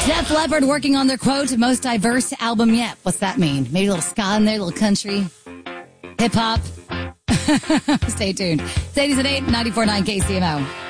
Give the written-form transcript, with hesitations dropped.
Def Leppard working on their, quote, most diverse album yet. What's that mean? Maybe a little ska in there, a little country, hip-hop. Stay tuned. It's 80s at 8, 94.9 KCMO.